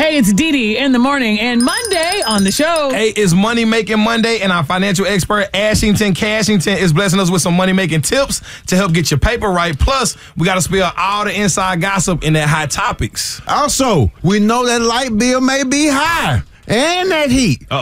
Hey, it's Dee Dee in the morning and Monday on the show. Hey, it's Money Making Monday, and our financial expert, Ashington Cashington, is blessing us with some money making tips to help get your paper right. Plus, we got to spill all the inside gossip in that hot topics. Also, we know that light bill may be high and that heat.